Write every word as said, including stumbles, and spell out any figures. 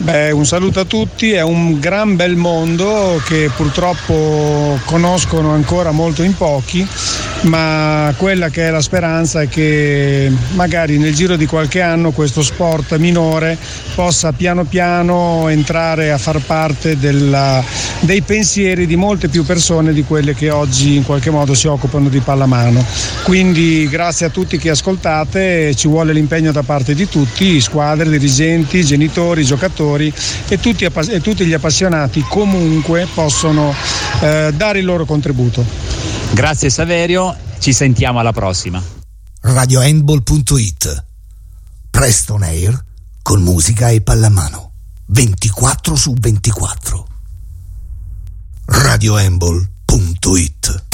Beh, un saluto a tutti, è un gran bel mondo che purtroppo conoscono ancora molto in pochi, ma quella che è la speranza è che magari nel giro di qualche anno questo sport minore possa piano piano entrare a far parte della, dei pensieri di molte più persone di quelle che oggi in qualche modo si occupano di pallamano. Quindi grazie a tutti che ascoltate, ci vuole l'impegno da parte di tutti, squadre, dirigenti, genitori, giocatori e tutti, e tutti gli appassionati comunque possono eh, dare il loro contributo. Grazie Saverio, ci sentiamo alla prossima. radio handball punto it, Preston Air con musica e pallamano ventiquattro su ventiquattro. radio handball punto it